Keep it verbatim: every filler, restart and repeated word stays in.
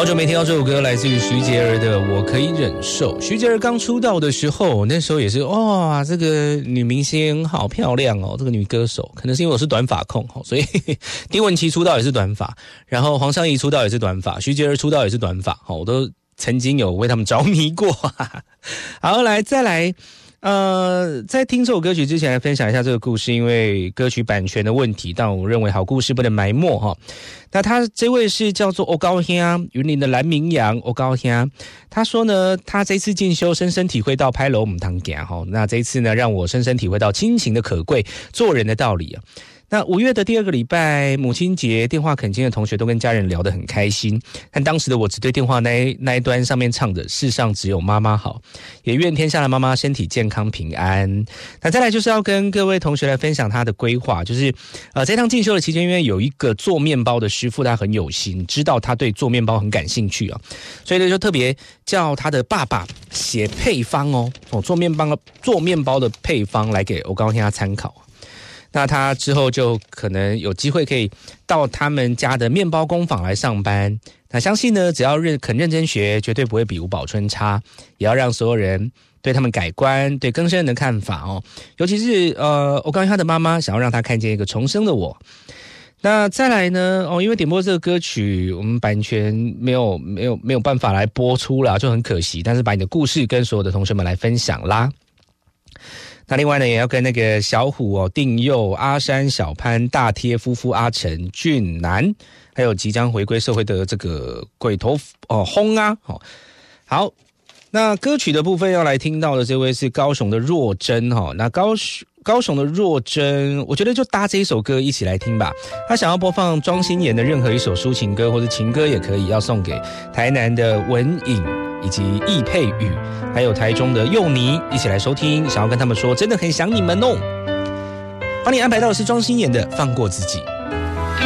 好久没听到这首歌，来自于徐杰儿的《我可以忍受》。徐杰儿刚出道的时候，那时候也是哇，这个女明星好漂亮哦，这个女歌手，可能是因为我是短发控，所以丁文琪出道也是短发，然后黄湘怡出道也是短发，徐杰儿出道也是短发，我都曾经有为他们着迷过。好，来再来。呃，在听这首歌曲之前来分享一下这个故事，因为歌曲版权的问题，但我认为好故事不能埋没哈。那他这位是叫做欧高兄，云林的蓝明阳欧高兄，他说呢，他这次进修深深体会到拍楼母汤行哈，那这一次呢，让我深深体会到亲情的可贵，做人的道理啊。那五月的第二个礼拜，母亲节电话恳亲的同学都跟家人聊得很开心，但当时的我只对电话那一那一端上面唱着世上只有妈妈好，也愿天下的妈妈身体健康平安。那再来就是要跟各位同学来分享他的规划，就是呃这趟进修的期间，因为有一个做面包的师傅他很有心，知道他对做面包很感兴趣啊，所以呢就特别叫他的爸爸写配方哦，哦做面包做面包的配方来给欧高天他参考。那他之后就可能有机会可以到他们家的面包工坊来上班。那相信呢，只要认肯认真学，绝对不会比吴宝春差。也要让所有人对他们改观，对更生人的看法哦。尤其是呃，我刚才他的妈妈想要让他看见一个重生的我。那再来呢？哦，因为点播这个歌曲，我们版权没有没有没有办法来播出啦，就很可惜。但是把你的故事跟所有的同学们来分享啦。那另外呢，也要跟那个小虎哦、定佑、阿山、小潘、大贴夫妇、阿成、俊南，还有即将回归社会的这个鬼头哦轰啊，哦好。那歌曲的部分要来听到的这位是高雄的若真哈，那高雄高雄的若真，我觉得就搭这一首歌一起来听吧。他想要播放庄心妍的任何一首抒情歌或者情歌也可以，要送给台南的文颖以及易佩宇，还有台中的佑妮一起来收听，想要跟他们说真的很想你们哦。帮你安排到的是庄心妍的《放过自己》。